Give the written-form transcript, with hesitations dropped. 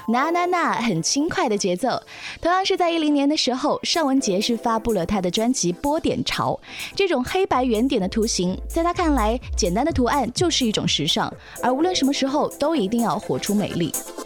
那那那很轻快的节奏。同样是在10年的时候，尚雯婕是发布了她的专辑《波点潮》。这种黑白圆点的图形，在她看来，简单的图案就是一种时尚，而无论什么时候都一定要活出美丽。